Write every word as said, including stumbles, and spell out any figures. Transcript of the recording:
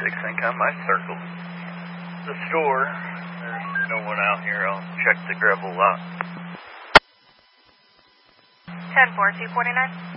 six income. I circled the store. There's no one out here. I'll check the gravel lot. ten four, two forty-nine.